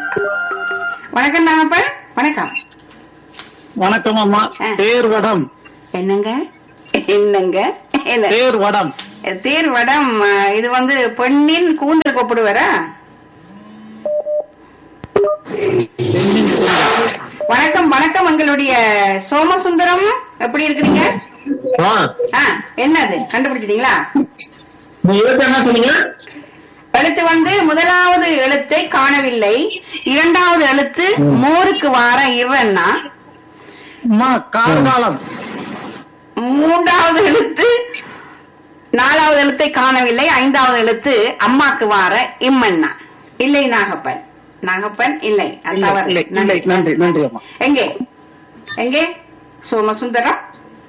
வணக்கம் நாகப்பன். வணக்கம். வணக்கம் அம்மா. தேர்வடம். என்னங்க என்னங்க தேர்வடம். தேர்வடம். இது வந்து பெண்ணின் கூந்தல் கொப்பிடுவாரா? வணக்கம் வணக்கம். எங்களுடைய சோமசுந்தரம் எப்படி இருக்கிறீங்க? என்னது கண்டுபிடிச்சிட்டீங்களா? என்ன சொன்னீங்க? எழுத்து வந்து முதலாவது எழுத்தை காணவில்லை, இரண்டாவது எழுத்து மோருக்கு வார இரன்னா, கார்காலம். மூன்றாவது எழுத்து நாலாவது எழுத்தை காணவில்லை, ஐந்தாவது எழுத்து அம்மாக்கு வார இம்மன்னா. இல்லை நாகப்பன், நாகப்பன் இல்லை. நன்றி நன்றி அம்மா. எங்கே எங்கே சோமசுந்தரம்?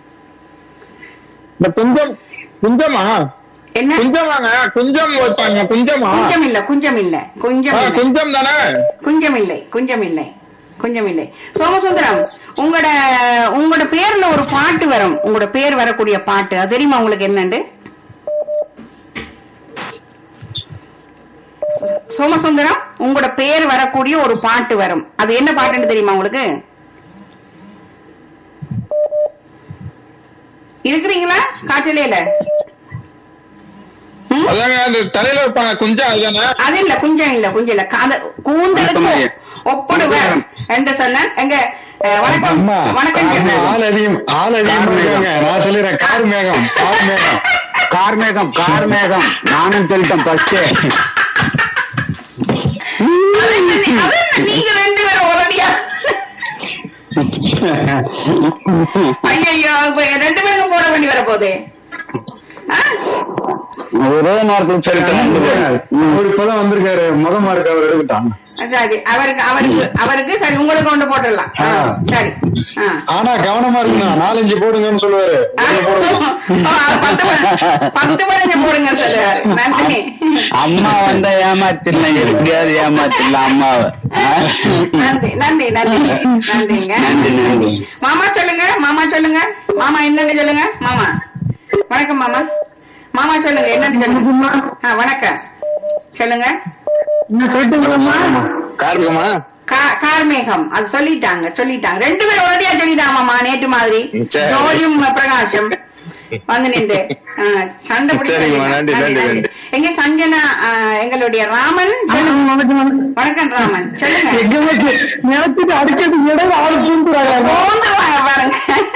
இந்த குஞ்சம் குஞ்சமா என்ன குஞ்சமாங்க? குஞ்சம் வைப்பாங்க. குஞ்சமா? குஞ்சம் இல்ல குஞ்சம் இல்ல குஞ்சம் இல்ல. குஞ்சம் தானே? குஞ்சம் இல்லை குஞ்சம் இல்லை குஞ்சம் இல்லை. சோமசுந்தரம், உங்களோட பேர்ல ஒரு பாட்டு வரும், உங்களோட பேர் வரக்கூடிய பாட்டு, அது தெரியுமா உங்களுக்கு என்னண்டு? சோமசுந்தரம், உங்களோட பேர் வரக்கூடிய ஒரு பாட்டு வரும், அது என்ன பாட்டுன்னு தெரியுமா உங்களுக்கு? இருக்கிறீங்களா காற்றிலேல? தலையில வைப்பாங்க குஞ்சம். அது இல்ல குஞ்சம் இல்ல குஞ்சம் இல்ல. கூந்தலுக்கு ஒப்படுவேன் என்று சொன்ன எங்க. வணக்கம் வணக்கம். நான் சொல்லிடுறேன். கார்மேகம் கார்மேகம் கார்மேகம் கார்மேகம். நானும் சொல்லிட்டேன் ஃபர்ஸ்ட். நீங்க ரெண்டு பேரும் ஒரடியா? ஐயோ, ரெண்டு பேருக்கும் போட வேண்டி வர போதே. ஒரே நேரத்தில் இப்பதான் வந்திருக்காரு. முதமா இருக்கு அவர் எடுத்துட்டான். சரி, அவருக்கு அவருக்கு அவருக்கு சரி, உங்களுக்கு கொண்டு போட்டுடலாம். சரி. ஆனா கவனமா இருக்கணும். 4-5 போடுங்கன்னு சொல்லுவாரு. 10 பதினஞ்சு போடுங்க சொல்லுவாரு. நன்றி. அம்மா வந்தா ஏமாத்திடலாம், எப்படியாவது ஏமாத்திடலாம் அம்மாவை. நன்றி நன்றி நன்றி நன்றிங்க. மாமா சொல்லுங்க, மாமா சொல்லுங்க, மாமா என்னன்னு சொல்லுங்க. மாமா வணக்கம். மாமா மாமா சொல்லுங்க, என்னன்னு சொல்லுங்க. வணக்கம் சொல்லுங்க. கார்மேகம் அது சொல்லிட்டாங்க சொல்லிட்டாங்க. ரெண்டு பேரும் ஒரடியா சொல்லிட்டாமாமா. நேற்று மாதிரி ஜோதியும் பிரகாஷம் வந்து நின்று சண்டை பிடிச்சி. எங்க சஞ்சனா, எங்களுடைய ராமன். வணக்கம் ராமன் சொல்லுங்க. பாருங்க.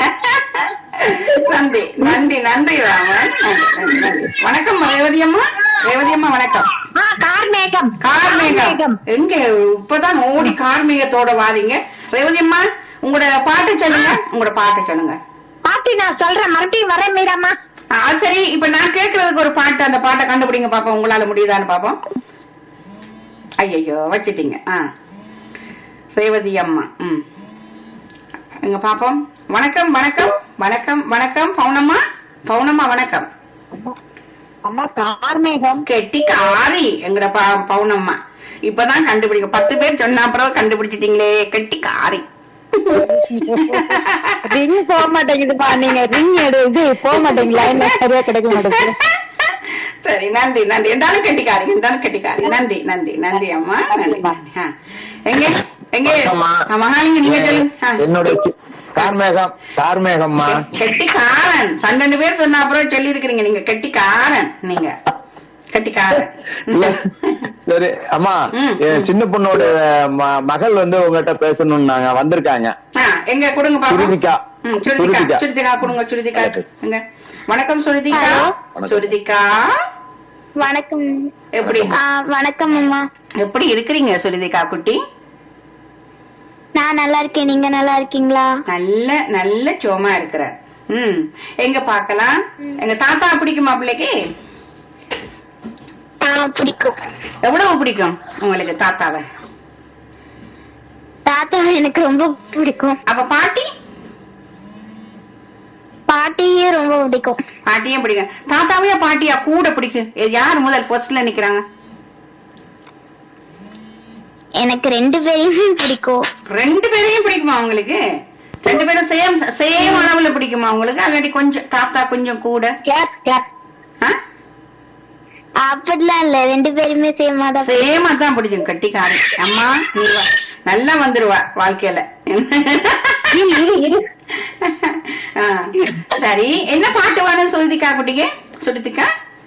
நன்றி நன்றி நன்றி ராமன். வணக்கம் ரேவதி அம்மா. ரேவதி அம்மா வணக்கம். கார்மேகம் கார்மேகம் எங்க இப்பதான் ஓடி கார்மேகத்தோட வாரீங்க. ரேவதி அம்மா, உங்களோட பாட்டு சொல்லுங்க. உங்களோட பாட்டு சொல்லுங்க. பாட்டு நான் சொல்றேன், மறுபடியும் வரேன் மீராமா. சரி, இப்ப நான் கேக்குறதுக்கு ஒரு பாட்டு, அந்த பாட்டை கண்டுபிடிங்க பாப்போம். உங்களால முடியுதான்னு பாப்போம். ஐயோ வச்சிட்டீங்க. ரேவதி அம்மா. எங்க பாப்போம். வணக்கம் வணக்கம் வணக்கம் வணக்கம். பவுனம்மா, பவுனம்மா வணக்கம். அம்மா கார்மேகம். கெட்டி காரி எங்கட பவுனம்மா. இப்பதான் கண்டுபிடிக்க 10 பேர் சொன்ன அப்புறம் கண்டுபிடிச்சிட்டீங்களே. கெட்டி காரி. ரிங் போக மாட்டேங்குதுப்பா. நீங்க ரிங் இது போக மாட்டீங்களா? என்ன சரியா கிடைக்க மாட்டேங்குது. சரி, நன்றி நன்றி. இருந்தாலும் கெட்டிக்காரி, இருந்தாலும் கெட்டிக்காரி. நன்றி நன்றி நன்றி அம்மா. நன்றி. எங்க எங்க மகாலிங்க நீங்க சொல்லுங்க. என்னோட கார்மேகம் கார்மேகம்மா. கெட்டிக்காரன். 12 பேர் சொன்ன அப்புறம் சொல்லி இருக்கிறீங்க நீங்க கெட்டிக்காரன். நீங்க கெட்டிக்காரன். சரி அம்மா, சின்ன பொண்ணோட மகள் வந்து உங்ககிட்ட பேசணும்னாங்க, வந்திருக்காங்க. எங்க கொடுங்க பாப்போம். சுருதிகா. சுருதிகா சுருதிகா கொடுங்க. சுருதிகா எங்க. வணக்கம் சுருதிகா. சுருதிகா வணக்கம். எப்படி? வணக்கம் அம்மா. எப்படி இருக்கிறீங்க சுருதிகா குட்டி? நான் நல்லா இருக்கேன், நீங்க நல்லா இருக்கீங்களா? நல்ல நல்ல சோமா இருக்கிற. எங்க பாக்கலாம். எங்க தாத்தா பிடிக்குமா பிள்ளைக்கு? பிடிக்கும். எவ்வளவு பிடிக்கும் உங்களுக்கு தாத்தாவை? தாத்தாவை எனக்கு ரொம்ப பிடிக்கும். அப்ப பாட்டி? பாட்டியும் ரொம்ப பிடிக்கும். பாட்டியும் பிடிக்கும். தாத்தாவையா பாட்டியா கூட பிடிக்கும்? யார் முதல் போஸ்ட்ல நிக்கிறாங்க? எனக்கு 2 பேரையுமே பிடிக்கும். 2 பேரையும் பிடிக்குமா உங்களுக்கு? 2 பேரும் சேம் அளவுல பிடிக்குமா உங்களுக்கு? அல்லாட்டி கொஞ்சம் தாத்தா கொஞ்சம் கூட? அப்படிலாம் இல்ல, 2 பேருமே சேமா தான். சேமா தான் பிடிக்கும். கட்டிக்காரி அம்மா நீ நல்லா வந்துருவா வாழ்க்கையில. ஆ, சரி என்ன பாட்டு வேணும் சுருதிக்கா குட்டிக்கு? சுருதிக்கா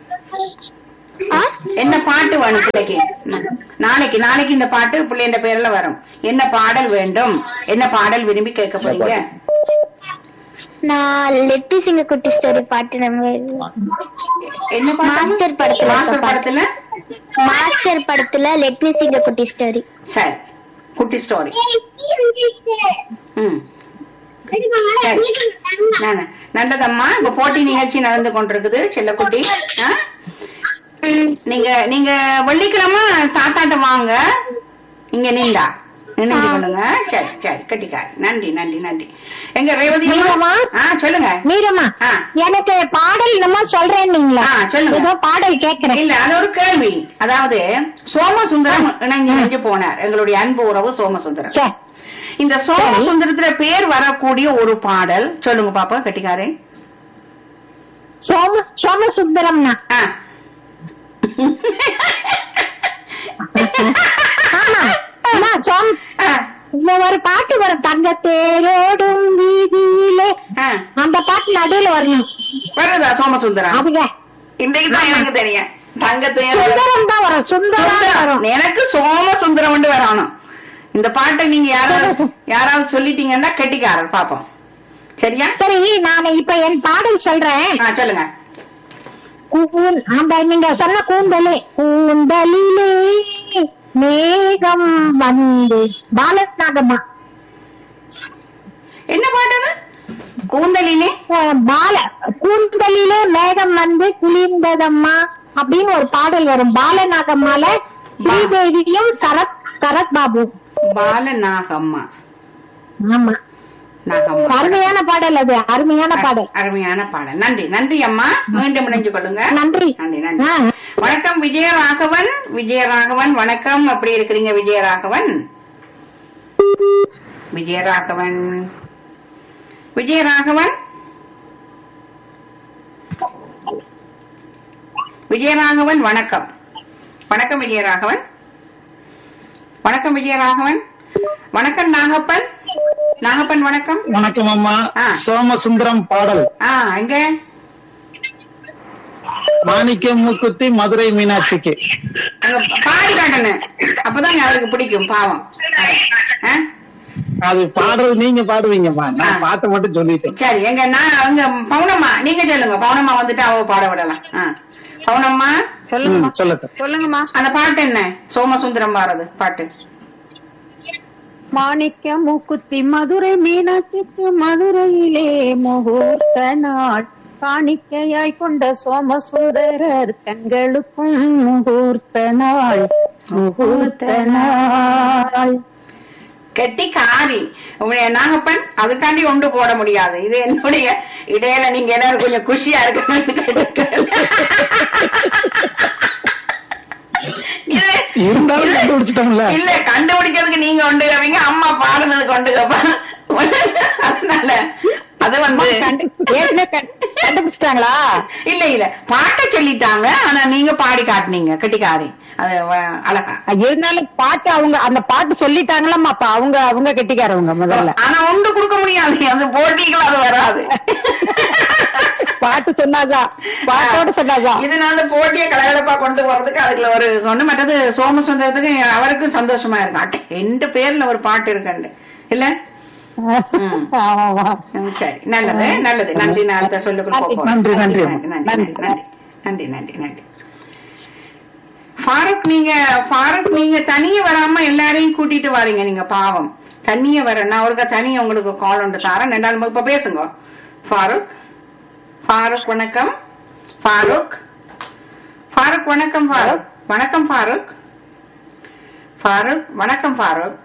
என்ன பாட்டு வேணும் பிள்ளைக்கு? நாளைக்கு நாளைக்கு இந்த பாட்டு பிள்ளைன்ற பேர்ல வரும். என்ன பாடல் வேண்டும்? என்ன பாடல் விரும்பி கேட்க போறீங்க? நான் லெட்டி சிங்க குட்டி ஸ்டோரி பாட்டு நம்ம என்ன மாஸ்டர் படத்துல மாஸ்டர் படத்துல மாஸ்டர் படத்துல லெட்டி சிங்க குட்டி ஸ்டோரி. சரி குட்டி ஸ்டோரி. ம் நல்லதம்மா. இப்ப போட்டி நிகழ்ச்சி நடந்து கொண்டிருக்குது செல்லக்குட்டி. நீங்க நீங்க வெள்ளிக்கிழமை தாத்தாட்ட வாங்க, இங்க நீண்டா நினைஞ்சு கொள்ளுங்க. சரி சரி கட்டிக்காரி. நன்றி நன்றி நன்றி. எங்க ரேவதி மீரம்மா? சொல்லுங்க. மீரம்மா, எனக்கு பாடல் நம்ம சொல்றேன்னீங்களா? சொல்லுங்க. ஏதோ பாடல் கேட்கிறேன். இல்ல அது ஒரு கேள்வி. அதாவது சோமசுந்தரம் இணைஞ்சு போனார், எங்களுடைய அன்பு உறவு சோமசுந்தரம். இந்த சோமசுந்தரத்துல பேர் வரக்கூடிய ஒரு பாடல் சொல்லுங்க பாப்பா கட்டிக்காரே. சோமசுந்தரம்னா ஒரு பாட்டு வரும், தங்க தேரோடும் வீதியிலே. அந்த பாட்டு நடுவில் வரணும். வருதா சோமசுந்தரம்? அதுங்க இன்றைக்கு தான் எனக்கு தெரியும். தங்க சுந்தரம் தான் வரும். சுந்தரம் வரும். எனக்கு சோமசுந்தரம் வரணும். இந்த பாட்டை நீங்க யாராவது சொல்லிட்டீங்கன்னா கட்டிக்காரர் பாப்போம். சரியா? சரி, நான் இப்ப என் பாடல் சொல்றேன். சொல்லுங்க. அந்த நீங்க சொன்ன கூந்தலே கூந்தலிலே மேகம் வந்து பாலநாகம்மா. என்ன பாட்டு? கூந்தலிலே கூந்தலிலே மேகம் வந்து குளிர்ந்ததம்மா அப்படின்னு ஒரு பாடல் வரும். பாலநாகம்மால ஸ்ரீதேவியும் சரத் பாபு. பாலநாகம்மா. ஆமா, அருமையான பாடல். அது அருமையான பாடல். அருமையான பாடல். நன்றி நன்றி அம்மா. மீண்டும் இணைஞ்சு கொள்ளுங்க. நன்றி நன்றி நன்றி. வணக்கம் விஜயராகவன். விஜயராகவன் வணக்கம். எப்படி இருக்கிறீங்க விஜயராகவன்? விஜயராகவன் விஜயராகவன் விஜயராகவன் வணக்கம். வணக்கம் விஜயராகவன். வணக்கம் விஜயராகவன். வணக்கம் நாகப்பன். நாகப்பன் வணக்கம். வணக்கம் அம்மா. சோமசுந்தரம் பாடல் எங்க? மாணிக்க மூக்குத்தி மதுரை மீனாட்சிக்கு. பாடி காட்டணும், அப்பதான் அவருக்கு பிடிக்கும். பாவம். அது பாடுறது நீங்க பாடுவீங்கம்மா, நான் பாட்டு மட்டும் சொல்லிட்டேன். சரி, எங்க நான் அவங்க பவுனம்மா நீங்க சொல்லுங்க. பவுனம்மா வந்துட்டு அவ பாட விடலாம். பவுனம்மா சொல்லுங்க. சொல்லுங்கம்மா. அந்த பாட்டு என்ன? சோமசுந்தரம் பாடுறது பாட்டு. மாணிக்க மூக்குத்தி மதுரை மீனாட்சிக்கு மதுரையிலே முகூர்த்த நாள் காணிக்கையாய் கொண்ட சோமசுந்தரர் கண்களுக்கும் முகூர்த்த நாள் முகூர்த்த நாள். கெட்டி காரி உங்களுடைய நாகப்பன். அதுக்காண்டி ஒன்று போட முடியாது. இது என்னுடைய இடையில நீங்க எல்லாரும் கொஞ்சம் குஷியா இருக்கு. இல்ல கண்டுபிடிக்கிறதுக்கு நீங்க ஒன்று கேப்பீங்க, அம்மா பாடுனதுக்கு ஒன்று கேப்பா. அதனால அது கண்டுபிடிச்சிட்டாங்களா? இல்ல இல்ல பாட்ட சொல்லிட்டாங்க, ஆனா நீங்க பாடி காட்டினீங்க கெட்டிக்காரி. அது அழகா இருந்தாலும் பாட்டு அவங்க அந்த பாட்டு சொல்லிட்டாங்களா? அப்ப அவங்க கெட்டிக்காரவங்க முதல்ல. ஆனா ஒன்று கொடுக்க முடியாது, அது போட்டிகள் அது வராது. பாட்டு சொன்னாதான் பாட்டோட சொன்னாதான். இதனால போட்டியை கலகலப்பா கொண்டு போறதுக்கு அதுக்குள்ள ஒரு ஒண்ணு. மற்றது சோமசுந்தரத்துக்கு அவருக்கும் சந்தோஷமா இருக்கும். எந்த பேர்ல ஒரு பாட்டு இருக்கு இல்ல? சரி, நல்லது நல்லது. நன்றி. நான் சொல்லுங்க. நன்றி நன்றி நன்றி நன்றி நன்றி நன்றி. ஃபாரூக் நீங்க தனியே வராம எல்லாரையும் கூட்டிட்டு வாரீங்க. நீங்க பாவம் தனியே வர. நான் ஒருக்கா தனியே உங்களுக்கு கால் ஒன்று தாரேன். 2 இப்ப பேசுங்க. ஃபாரூக் வணக்கம். ஃபாரூக் வணக்கம். வணக்கம் ஃபாரூக். வணக்கம் ஃபாரூக்.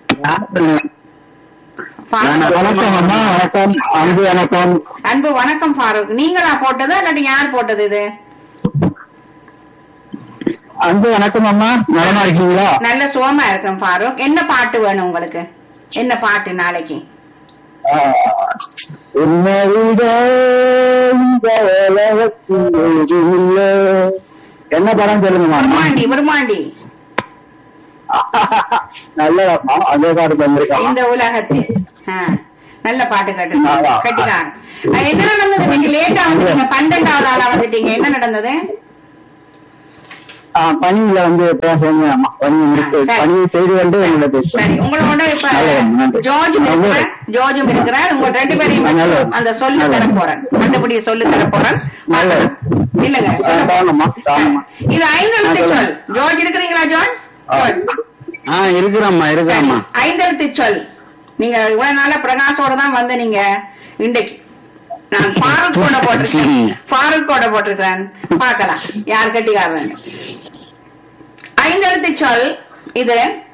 அன்பு வணக்கம் ஃபாரூக். நீங்களா போட்டது இல்லாட்டி யார் போட்டது இது? அன்பு வணக்கம் அம்மா. நலமா இருக்கீங்களா? நல்ல சுகமா இருக்கும் ஃபாரூக். என்ன பாட்டு வேணும் உங்களுக்கு? என்ன பாட்டு நாளைக்கு? என்ன படம் சொல்லுங்கம்மா? விருமாண்டி விருமாண்டி. நல்லதாம்மா, அதே பாட்டு வந்திருக்கா இந்த உலகத்தில். நல்ல பாட்டு கட்டிக்காரன். என்ன நடந்தது? இன்னைக்கு லேட்டா வந்துட்டீங்க, 12வது ஆளா வந்துட்டீங்க. என்ன நடந்தது? பணியில வந்து பேசணும். பணி செய்து வந்து சரி, உங்களோட இப்ப ஜோர்ஜும் இருக்கிறார். உங்க 2 பேரையும் அந்த சொல்லு தர போறேன், கண்டுபிடி சொல்லு தர போறேன். இல்லங்க, இது 5 எழுத்து சொல். ஜோர்ஜ் இருக்கிறீங்களா? ஜோர்ஜ் இருக்கிறாம்மா இருக்கிறாம்மா. 5 எழுத்து சொல். நீங்க இவ்வளவு நாள பிரகாஷோட தான் வந்து நீங்க இன்றைக்கு நான் ஃபாரூக்கோட போட்டிருக்கிறேன். பார்க்கலாம் யார் கட்டிக்காரங்க. 5 எழுத்து சொல். இது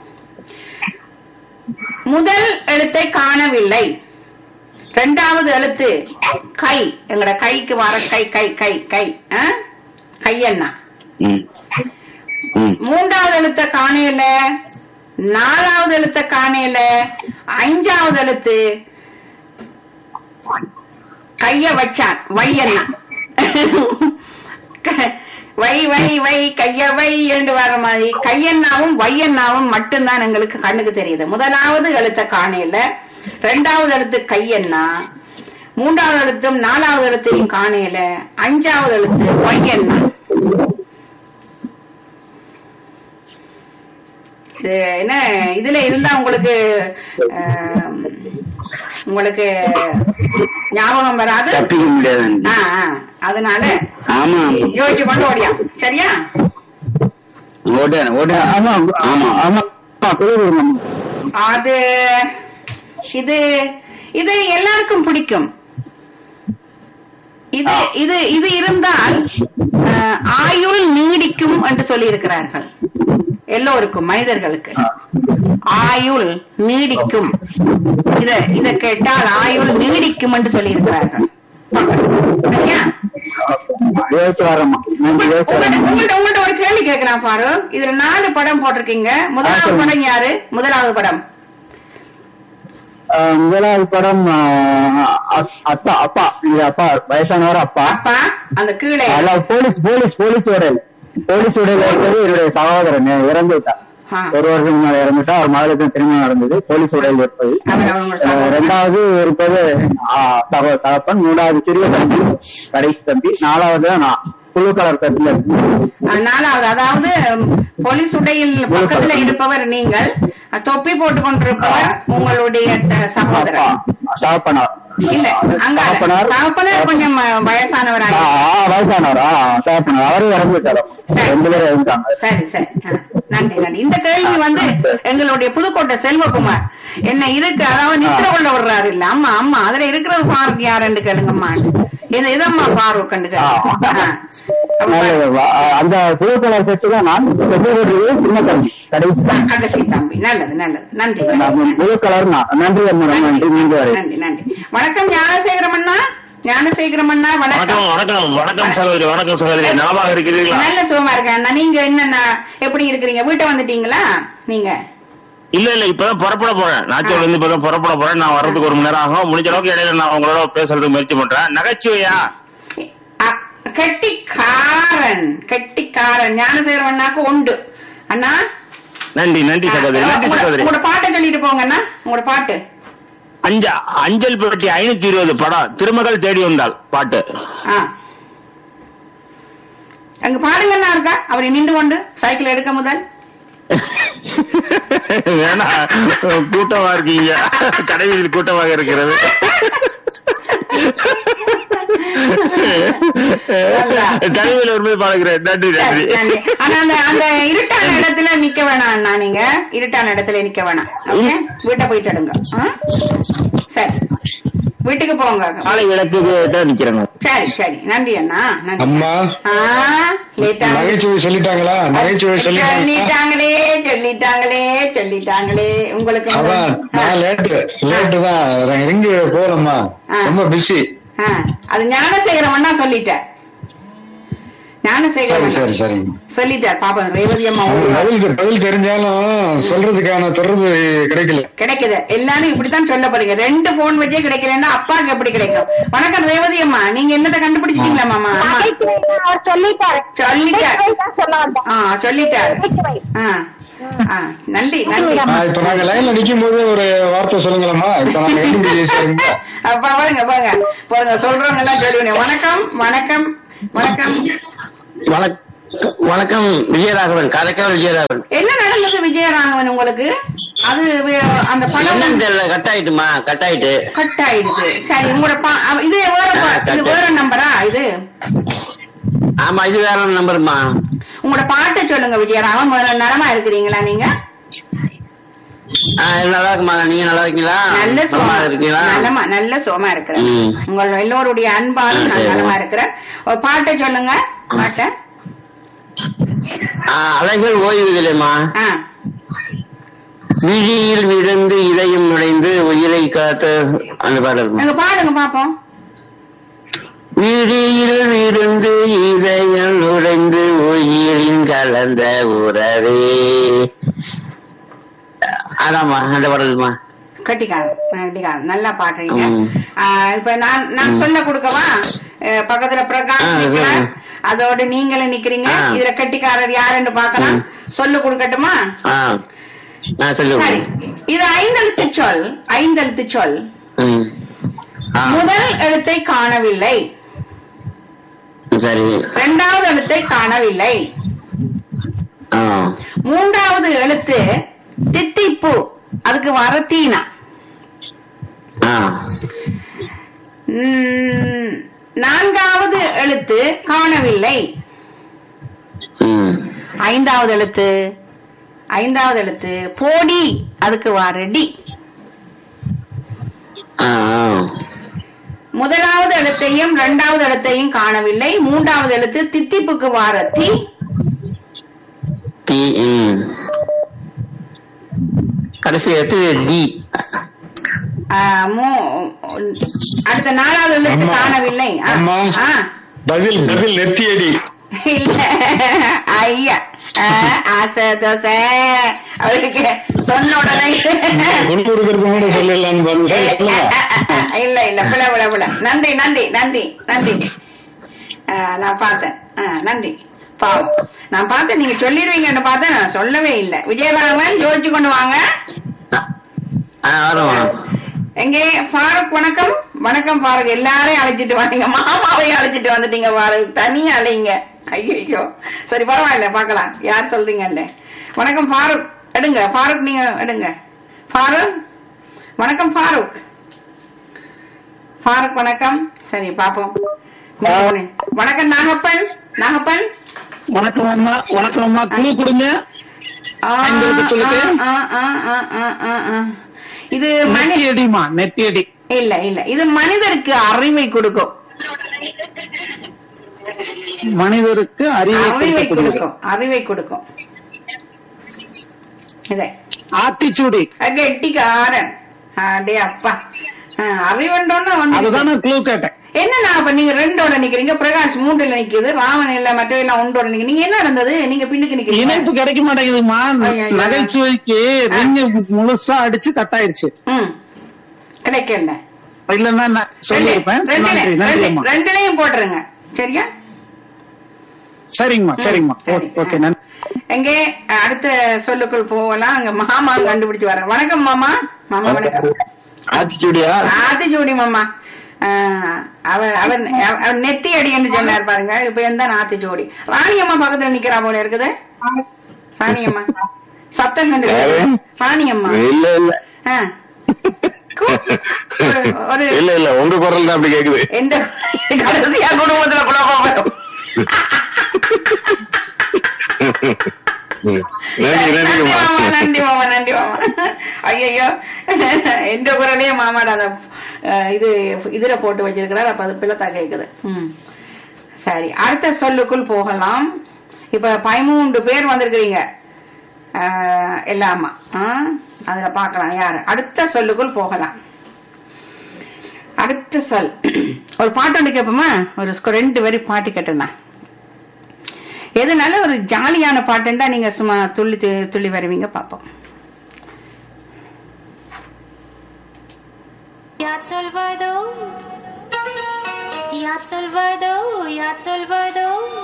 முதல் எழுத்தை காணவில்லை. 2வது எழுத்து கை. எங்கட கைக்கு வர கை கை கை கை கையண்ணா. 3வது எழுத்த காணையில, 4வது எழுத்த காணையில, 5வது எழுத்து கைய வச்சான் வையண்ணா. வை வை வை கைய வை என்று வர மாதிரி கையண்ணாவும் வையண்ணாவும் மட்டும்தான் எங்களுக்கு கண்ணுக்கு தெரியுது. முதலாவது எழுத்த காணையில, 2வது எழுத்து கையண்ணா, 3வது எழுத்தும் 4வது எழுத்தையும் காணையில, 5வது எழுத்து வையண்ணா. என்ன இதுல இருந்தா உங்களுக்கு ஞாபகம் வராது. அதனால யோசிச்சு கொண்டு ஓடியா. சரியா? அது இது இது எல்லாருக்கும் பிடிக்கும். இது இது இது இருந்தால் ஆயுள் நீடிக்கும் என்று சொல்லி இருக்கிறார்கள். எல்லோருக்கும், மனிதர்களுக்கு ஆயுள் நீடிக்கும். இத கேட்டால் ஆயுள் நீடிக்கும் என்று சொல்லி இருக்கிறார்கள். உங்கள்ட்ட ஒரு கேள்வி கேட்கலாம் பாரு. இதுல 4 படம் போட்டிருக்கீங்க. முதலாவது படம் யாரு? முதலாவது படம் அப்பா அப்பா அப்பா வயசானவர் அப்பா. அப்பா அந்த கீழே போலீஸ் உடையில இருக்கிறது என்னுடைய சகோதரன் இறந்துட்டார். 1 வருஷம் முன்னாடி இறந்துட்டா. அவர் மகளுக்கு திருமணம் நடந்தது. போலீஸ் உடையில் இருப்பது. 2வது இருப்பது தகப்பன். 3வது சிறிய தம்பி, கடைசி தம்பி. 4வது நான் புழு கலர் தட்டில. 4வது அதாவது போலீஸ் உடையில் பக்கத்துல இருப்பவர் நீங்கள். தொப்பி போட்டுக் கொண்டிருப்பவர் உங்களுடைய சகோதரன். தகப்பனார் இல்ல, அங்க தகப்பனார் கொஞ்சம் வயசானவர். அவரும் இறந்துட்டாரு. 2 பேரும் இறந்துட்டாங்க. சரி சரி, நன்றி நன்றி. இந்த கேள்வி வந்து எங்களுடைய புதுக்கோட்டை செல்வகுமார் என்ன இருக்கு, அதாவது நித்திர கொள்ள விடுறாரு. இல்ல அம்மா அம்மா அதுல இருக்கிறது ஃபாரூக் யாருன்னு கேளுங்கம்மா. இதம்மா ஃபாரூக் கண்டு அந்த புதுக்கோளர் செட்டு தான் நான் சின்ன தம்பி, கடைசி தம்பி. நல்லது நல்லது, நன்றி. புதுக்கோளர் நன்றி நன்றி நன்றி. வணக்கம் ஞானசேகரம் அண்ணா. ஞானசேகரம் அண்ணா வணக்கம். வணக்கம் வணக்கம் சகோதரி. வணக்கம் சகோதரி, நலமாக இருக்கிறீர்களா? நல்ல சுகமா இருக்கேன் அண்ணா. நீங்க என்னன்னா எப்படி இருக்கிறீங்க? வீட்டை வந்துட்டீங்களா நீங்க? இல்ல இல்ல, இப்பதான் புறப்பட போறேன். நாச்சூர்ல இருந்து இப்பதான் புறப்பட போறேன். நான் வர்றதுக்கு 1 மணி நேரம் ஆகும். முடிஞ்ச அளவுக்கு இடையில நான் உங்களோட பேசுறதுக்கு முயற்சி பண்றேன். நகைச்சுவையா? கெட்டிக்காரன் கெட்டிக்காரன் ஞானசேகரம் அண்ணாக்கு உண்டு அண்ணா. நன்றி நன்றி சகோதரி, நன்றி சகோதரி. உங்களோட பாட்டை சொல்லிட்டு போங்க அண்ணா. உங்களோட பாட்டு அஞ்சல் பெட்டி 520 படம் திருமகள் தேடி வந்தாள் பாட்டு. அங்க பாடுங்கண்ணா இருக்கா? அப்படி நின்று கொண்டு சைக்கிள் எடுக்க முதல் வேணா, கூட்டமா இருக்கீங்க. கடைவீதியில் கூட்டமாக இருக்கிறது. கடைவியில் உண்மை பாடுகிறேன். நன்றி நன்றி. ஆனா அந்த இருட்டான இடத்துல நிக்க வேணாம் அண்ணா. நீங்க இருட்டான இடத்துல நிக்க வேணாம். வீட்டை போயிட்டு எடுங்க. சரி, வீட்டுக்கு போங்க. காலை விளக்குக்கு நிக்கிறேங்க. சரி சரி, நன்றி அண்ணா. அம்மா நகைச்சுவை சொல்லிட்டாங்களா? நகைச்சுவை சொல்லிட்டாங்களே சொல்லிட்டாங்களே சொல்லிட்டாங்களே. உங்களுக்கு நான் லேட்டு தான் எங்க போறோம்மா, ரொம்ப பிஸி. அது ஞானசேகரம் அண்ணா சொல்லிட்டேன். ஞானசேகர் சரி சரிங்க. சொல்லிட்டார் பாப்பா. ரேவதி அம்மா பதில் தெரிஞ்சாலும் சொல்றதுக்கான தொடர்பு கிடைக்குது. எல்லாரும் இப்படித்தான் சொல்ல போறீங்க. 2 போன் வச்சே கிடைக்கலன்னா அப்பாக்கு எப்படி கிடைக்கும்? வணக்கம் ரேவதி அம்மா, நீங்க என்னத்தை கண்டுபிடிச்சிட்டீங்களா மாமா? சொல்லிட்டாரு. நன்றி. இப்ப நாங்க லைன்ல நிக்கும் போது ஒரு வார்த்தை சொல்லுங்களா? இப்ப நாங்க பாருங்க சொல்றவங்க எல்லாம் சொல்லுவேன். வணக்கம் வணக்கம் வணக்கம் வணக்கம் விஜயராகவன், காரைக்கால் விஜயராகவன். என்ன நடந்தது விஜயராகவன் உங்களுக்கு? அது அந்த பணம் தெரியல, கட் ஆயிடுச்சு. சரி, உங்களோட இது வேற நம்பரா? இது ஆமா, இது வேற நம்பருமா. உங்களோட பாட்டை சொல்லுங்க விஜயராகவன். முதல்ல நலமா இருக்கிறீங்களா நீங்க? நல்லா இருக்குமா? நீங்க நல்லா இருக்கீங்களா? நல்ல சோமா இருக்கீங்களா? நல்ல சோமா இருக்கிறேன். உங்கள் எல்லோருடைய அன்பாலும் நான் நலமா இருக்கிறேன். ஒரு பாட்டை சொல்லுங்க. பாட்டை அலைகள் ஓய்வுகளேமா. விழியில் விழுந்து இதயம் நுழைந்து உயிரை காத்த அந்த பாடல் பாடுங்க பாப்போம். விழியில் விழுந்து இதயம் நுழைந்து உயிரின் கலந்த உறவே. அதாமா அந்த பாடலுமா. கட்டிக்காரன் நல்லா பாடுறீங்க. இப்ப நான் சொல்ல கொடுக்கவா? பக்கத்துல பிரகாஷ், அதோட நீங்களும் நிக்கிறீங்க. இதுல கட்டிக்காரர் யாருன்னு பாக்கலாம். சொல்லு கொடுக்கட்டுமா? இது 5 எழுத்து சொல். முதல் எழுத்தை காணவில்லை, இரண்டாவது எழுத்தை காணவில்லை, மூன்றாவது எழுத்து தித்திப்பு, அதுக்கு வர தீனா. நான்காவது எழுத்து காணவில்லை, ஐந்தாவது எழுத்து போடி, அதுக்கு வாரடி. முதலாவது எழுத்தையும் இரண்டாவது எழுத்தையும் காணவில்லை, மூன்றாவது எழுத்து தித்திப்புக்கு வார தீ. கடைசி எழுத்து டி. அடுத்த 4வது எழுத்து காணவில்லை. பதில் நெத்தியடி. இல்ல ஐயா, ஆசை தோசை அவருக்கு சொன்ன உடனே இல்ல பிள. நன்றி. நான் பார்த்தேன். நன்றி. பாவம், நான் பார்த்தேன் நீங்க சொல்லிடுவீங்கன்னு பார்த்தேன். நான் சொல்லவே இல்லை. விஜயராகவன் யோசிச்சு கொண்டு வாங்க. எங்கே ஃபாரூக்? வணக்கம் ஃபாரூக். எல்லாரையும் அழைச்சிட்டு வந்தீங்க, மாமாவையும் அழைச்சிட்டு வந்துட்டீங்க ஃபாரூக். தனியா அழைங்க. ஐயோ, சரி பரவாயில்ல, பாக்கலாம் யார் சொல்றீங்கல்ல. வணக்கம் ஃபாரூக். எடுங்க ஃபாரூக், நீங்க எடுங்க. ஃபாரூக் வணக்கம். ஃபாரூக் வணக்கம். சரி பாப்போம். வணக்கம் நாகப்பன். வணக்கம் அம்மா. குழு கொடுங்க. இது நெத்தியடி இல்ல இது மனிதருக்கு அறிவை கொடுக்கும். மனிதருக்கு அறிவை கொடுக்கும். ஆத்திச்சூடி. கெட்டிக்காரன். அடே அப்பா, அறிவுண்டோன்னு அதுதான் க்ளூ கேட்டேன். என்னன்னா அப்ப நீங்க 2ஓட நிக்கிறீங்க, பிரகாஷ் 3ல நிக்குது, ராமன் இல்ல மற்றவெல்லாம் 1ஓட நிக்க. நீங்க என்ன இருந்தது? நீங்க பின்னுக்கு நிக்கிறீங்க. இணைப்பு கிடைக்க மாட்டேங்குதுமா. நகைச்சுவைக்கு முழுசா அடிச்சு கட் ஆயிருச்சு. கிடைக்கல. இல்லன்னா நான் சொல்லிருப்பேன். 2லையும் போட்டுருங்க. சரியா? சரிங்கம்மா. ஓகே. எங்கே அடுத்த சொல்லுக்குள் போகலாம். அங்க மாமா கண்டுபிடிச்சு வரேன். வணக்கம் மாமா. வணக்கம். ஆத்திச்சூடி மாமா. அவர் நெத்தி அடி என்று சொன்னார் பாருங்க. இப்ப எந்த ஆத்திச்சூடி. ராணியம்மா பக்கத்துல நிக்கிறா போல இருக்குது. ராணியம்மா சத்தம் கண்டு. ராணியம்மா இல்ல உங்க குரல் தான் அப்படி கேக்குது. எந்த கடைசியா குடும்பத்துல குழப்பம். நன்றி மாமா. ஐயோ, எந்த குரலையும் மாமாட இதுல போட்டு வச்சிருக்கிறார். அப்ப அது பிள்ளை கேக்குது. சரி, அடுத்த சொல்லுக்குள் போகலாம். இப்ப 13 பேர் வந்திருக்கிறீங்க எல்லாமா. அதுல பாக்கலாம் யாரு. அடுத்த சொல்லுக்குள் போகலாம். அடுத்த சொல் ஒரு பாட்டு ஒன்று கேட்போமா? ஒரு 2 வரி பாட்டு கேட்டேன்னா எதுனால ஒரு ஜாலியான பாட்டுண்டா நீங்க சும்மா துள்ளி துள்ளி வருவீங்க பாப்போம். Ya Salvador, Ya Salvador, Ya Salvador.